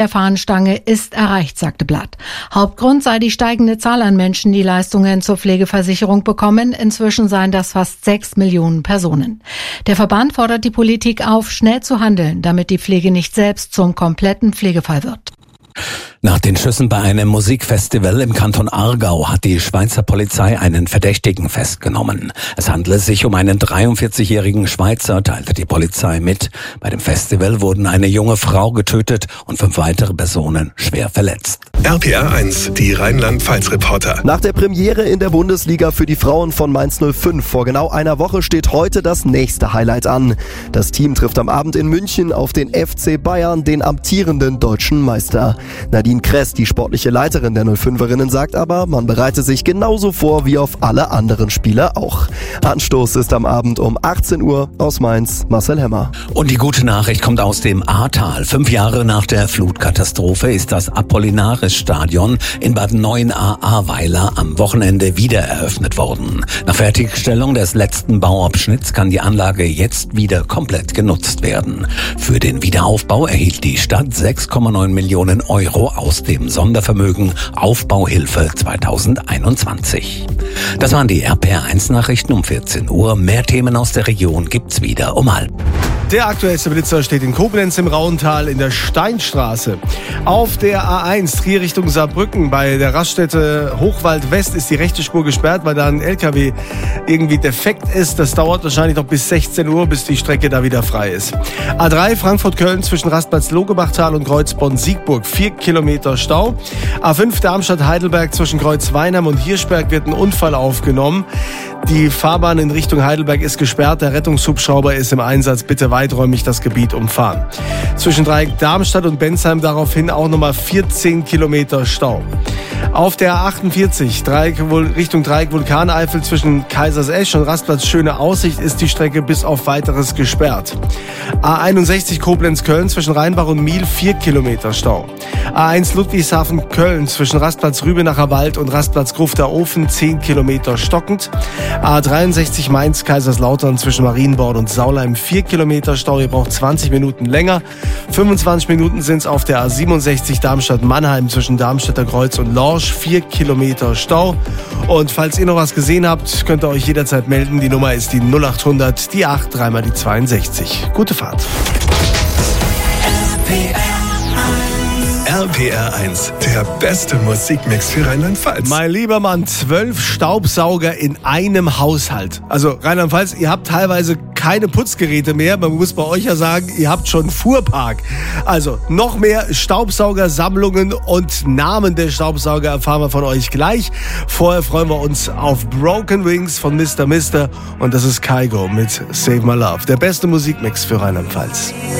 der Fahnenstange ist erreicht, sagte Blatt. Hauptgrund sei die steigende Zahl an Menschen, die Leistungen zur Pflegeversicherung bekommen. Inzwischen seien das fast 6 Millionen Personen. Der Verband fordert die Politik auf, schnell zu handeln, damit die Pflege nicht selbst zum kompletten Pflegefall wird. Nach den Schüssen bei einem Musikfestival im Kanton Aargau hat die Schweizer Polizei einen Verdächtigen festgenommen. Es handele sich um einen 43-jährigen Schweizer, teilte die Polizei mit. Bei dem Festival wurden eine junge Frau getötet und 5 weitere Personen schwer verletzt. RPR 1, die Rheinland-Pfalz-Reporter. Nach der Premiere in der Bundesliga für die Frauen von Mainz 05 vor genau einer Woche steht heute das nächste Highlight an. Das Team trifft am Abend in München auf den FC Bayern, den amtierenden deutschen Meister. Nadine Kress, die sportliche Leiterin der 05erinnen, sagt aber, man bereite sich genauso vor wie auf alle anderen Spiele auch. Anstoß ist am Abend um 18 Uhr. Aus Mainz, Marcel Hemmer. Und die gute Nachricht kommt aus dem Ahrtal. 5 Jahre nach der Flutkatastrophe ist das Apollinaris-Stadion in Bad Neuenahr-Ahrweiler am Wochenende wieder eröffnet worden. Nach Fertigstellung des letzten Bauabschnitts kann die Anlage jetzt wieder komplett genutzt werden. Für den Wiederaufbau erhielt die Stadt 6,9 Millionen Euro aus dem Sondervermögen Aufbauhilfe 2021. Das waren die RPR1-Nachrichten um 14 Uhr. Mehr Themen aus der Region gibt's wieder um 12:30. Der aktuellste Blitzer steht in Koblenz im Rauental in der Steinstraße. Auf der A1 Trier Richtung Saarbrücken bei der Raststätte Hochwald West ist die rechte Spur gesperrt, weil da ein LKW irgendwie defekt ist. Das dauert wahrscheinlich noch bis 16 Uhr, bis die Strecke da wieder frei ist. A3 Frankfurt-Köln zwischen Rastplatz Logebachtal und Kreuzbonn-Siegburg 4 Kilometer Stau. A5 Darmstadt-Heidelberg zwischen Kreuzweinheim und Hirschberg wird ein Unfall aufgenommen. Die Fahrbahn in Richtung Heidelberg ist gesperrt. Der Rettungshubschrauber ist im Einsatz. Bitte weiträumig das Gebiet umfahren. Zwischen Dreieck Darmstadt und Bensheim daraufhin auch nochmal 14 Kilometer Stau. Auf der A48 Richtung Dreieck Vulkaneifel zwischen Kaisersesch und Rastplatz Schöne Aussicht ist die Strecke bis auf Weiteres gesperrt. A61 Koblenz-Köln zwischen Rheinbach und Miel 4 Kilometer Stau. A1 Ludwigshafen-Köln zwischen Rastplatz Rübenacher Wald und Rastplatz Grufter-Ofen 10 Kilometer stockend. A63 Mainz-Kaiserslautern zwischen Marienborn und Saulheim 4 Kilometer Stau. Ihr braucht 20 Minuten länger. 25 Minuten sind es auf der A67 Darmstadt-Mannheim zwischen Darmstädter Kreuz und Lorsch 4 Kilometer Stau. Und falls ihr noch was gesehen habt, könnt ihr euch jederzeit melden. Die Nummer ist die 0800, die 8, 3 mal die 62. Gute Fahrt. RPR 1, der beste Musikmix für Rheinland-Pfalz. Mein lieber Mann, 12 Staubsauger in einem Haushalt. Also Rheinland-Pfalz, ihr habt teilweise keine Putzgeräte mehr. Man muss bei euch ja sagen, ihr habt schon Fuhrpark. Also noch mehr Staubsaugersammlungen und Namen der Staubsauger erfahren wir von euch gleich. Vorher freuen wir uns auf Broken Wings von Mr. Mister und das ist Kygo mit Save My Love. Der beste Musikmix für Rheinland-Pfalz.